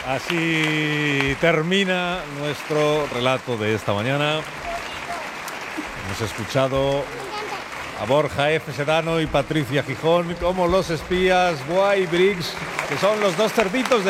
Así termina nuestro relato de esta mañana. Hemos escuchado a Borja F. Sedano y Patricia Gijón como los espías Boa y Briggs, que son los dos cerditos de